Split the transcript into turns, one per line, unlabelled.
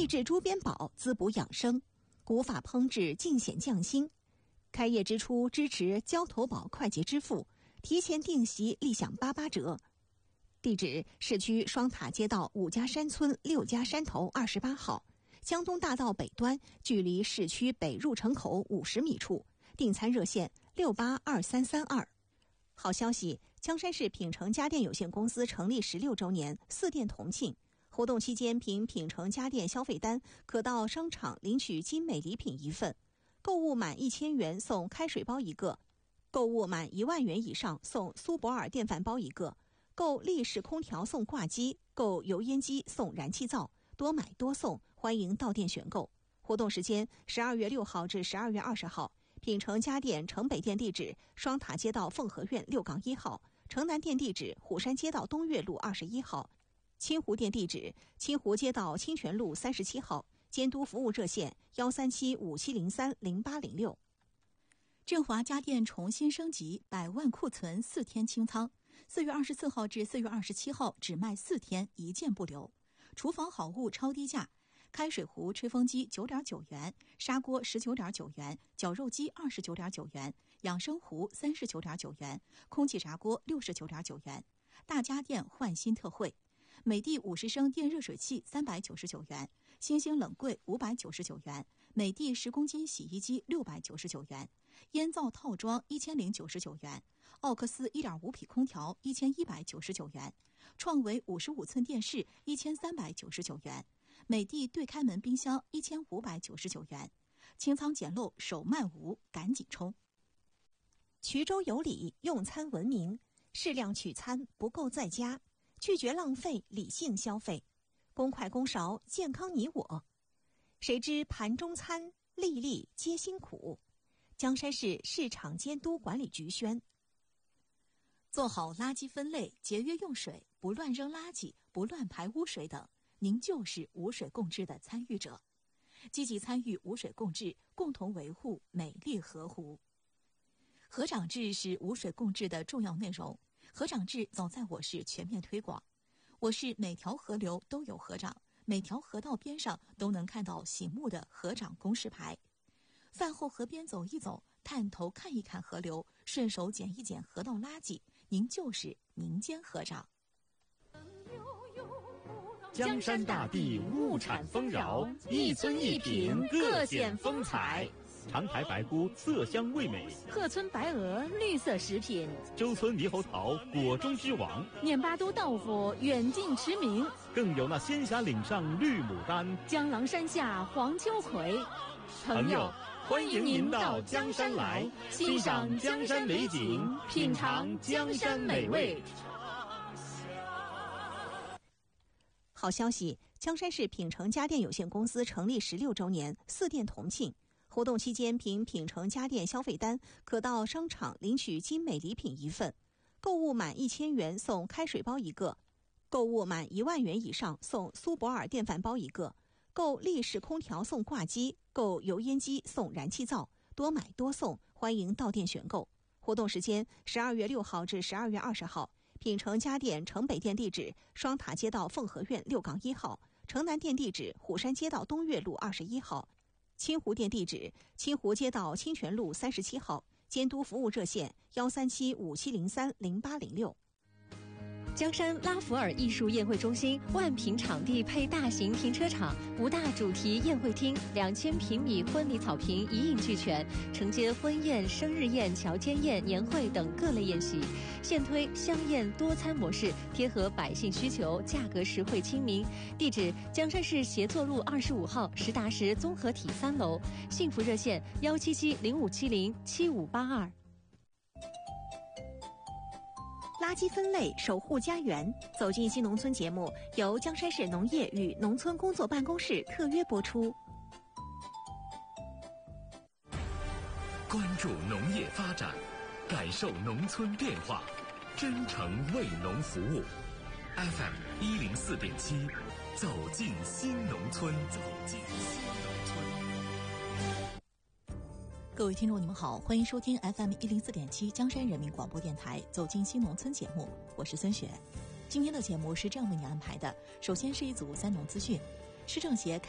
秘制猪鞭宝，滋补养生；古法烹制，尽显匠心。开业之初支持交投宝快捷支付，提前订席立享88折。地址：市区双塔街道5家山村6家山头28号，江东大道北端，距离市区北入城口50米处。订餐热线682332。好消息，江山市品城家电有限公司成立16周年，4店同庆。活动期间，凭品城家电消费单，可到商场领取精美礼品1份，购物满1000元送开水包1个，购物满1万元以上送苏泊尔电饭煲1个，购立式空调送挂机，购油烟机送燃气灶，多买多送，欢迎到店选购。活动时间12月6号至12月20号。品城家电城北店地址：双塔街道凤和苑6-1号，城南店地址：虎山街道东岳路21号，清湖店地址：清湖街道清泉路37号。监督服务热线13757030806。
振华家电重新升级，100万库存4天清仓，4月24号至4月27号只卖4天，1件不留。厨房好物超低价。开水壶、吹风机9.9元，砂锅19.9元，绞肉机29.9元，养生壶39.9元，空气炸锅69.9元。大家电换新特惠，美的50升电热水器399元，星星冷柜599元，美的10公斤洗衣机699元，烟灶套装1099元，奥克斯1.5匹空调1199元，创维55寸电视1399元。美的对开门冰箱1599元，清仓捡漏手慢无，赶紧冲！
衢州有礼，用餐文明，适量取餐，不够在家，拒绝浪费，理性消费，公筷公勺，健康你我。谁知盘中餐，粒粒皆辛苦。江山市市场监督管理局宣。
做好垃圾分类，节约用水，不乱扔垃圾，不乱排污水等。您就是无水共治的参与者，积极参与无水共治，共同维护美丽河湖。河长制是无水共治的重要内容，河长制早在我市全面推广。我市每条河流都有河长，每条河道边上都能看到醒目的河长公示牌。饭后河边走一走，探头看一看河流，顺手捡一捡河道垃圾，您就是民间河长。
江山大地物产丰饶，一村一品各显风采。长台白菇色香味美，
鹤村白鹅绿色食品，
周村猕猴桃果中之王，
念巴都豆腐远近驰名，
更有那仙霞岭上绿牡丹，
江郎山下黄秋葵。
朋友，欢迎您到江山来，欣赏江山美景，品尝江山美味。
好消息，江山市品城家电有限公司成立16周年，4店同庆。活动期间，凭品城家电消费单，可到商场领取精美礼品1份，购物满1000元送开水包1个，购物满1万元以上送苏泊尔电饭煲1个，购立式空调送挂机，购油烟机送燃气灶，多买多送，欢迎到店选购。活动时间12月6号至12月20号。品城家电城北店地址：双塔街道凤和苑6-1号，城南店地址：虎山街道东岳路21号，清湖店地址：清湖街道清泉路37号。监督服务热线13757030806。
江山拉弗尔艺术宴会中心万平场地配大型停车场，5大主题宴会厅，2000平米婚礼草坪一应俱全，承接婚宴、生日宴、乔间宴、年会等各类宴席。现推香宴多餐模式，贴合百姓需求，价格实惠亲民。地址：江山市协作路25号实达实综合体3楼。幸福热线17705707582。
垃圾分类，守护家园。走进新农村节目由江山市农业与农村工作办公室特约播出。
关注农业发展，感受农村变化，真诚为农服务。FM 104.7，走进新农村，走进新农村。
各位听众，你们好，欢迎收听 FM 104.7江山人民广播电台走进新农村节目，我是孙雪。今天的节目是这样为您安排的：首先是一组3农资讯，市政协